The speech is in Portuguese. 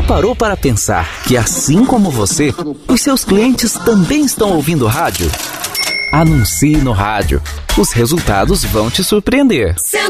Já parou para pensar que, assim como você, os seus clientes também estão ouvindo rádio? Anuncie no rádio. Os resultados vão te surpreender.